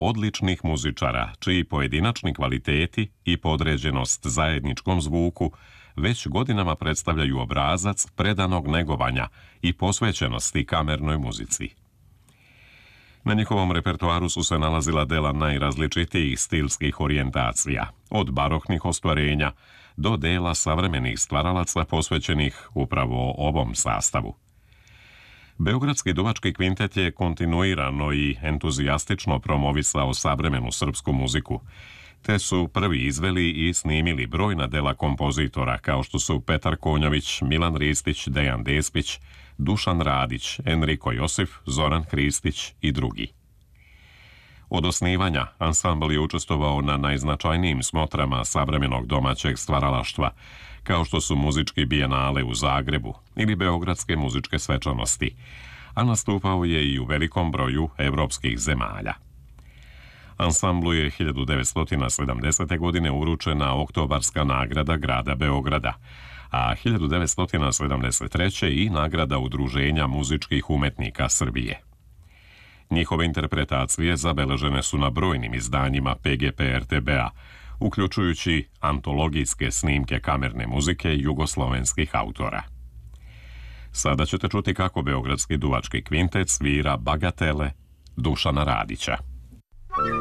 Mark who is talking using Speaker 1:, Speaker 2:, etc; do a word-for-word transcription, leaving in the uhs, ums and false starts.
Speaker 1: odličnih muzičara, čiji pojedinačni kvaliteti i podređenost zajedničkom zvuku već godinama predstavljaju obrazac predanog negovanja i posvećenosti kamernoj muzici. Na njihovom repertoaru su se nalazila dela najrazličitijih stilskih orijentacija, od baroknih ostvarenja do dela savremenih stvaralaca posvećenih upravo ovom sastavu. Beogradski duvački kvintet je kontinuirano i entuzijastično promovisao savremenu srpsku muziku, te su prvi izveli i snimili brojna dela kompozitora kao što su Petar Konjović, Milan Ristić, Dejan Despić, Dušan Radić, Enriko Josif, Zoran Hristić i drugi. Od osnivanja ansambl je učestvovao na najznačajnijim smotrama savremenog domaćeg stvaralaštva, kao što su muzički bijenale u Zagrebu ili beogradske muzičke svečanosti, a nastupao je i u velikom broju evropskih zemalja. Ansamblu je hiljadu devetsto sedamdesete. godine uručena Oktobarska nagrada grada Beograda, a hiljadu devetsto sedamdeset treće. i nagrada Udruženja muzičkih umetnika Srbije. Njihove interpretacije zabeležene su na brojnim izdanjima P G P R T B-a, uključujući antologijske snimke kamerne muzike jugoslovenskih autora. Sada ćete čuti kako beogradski duvački kvintet svira bagatele Dušana Radića.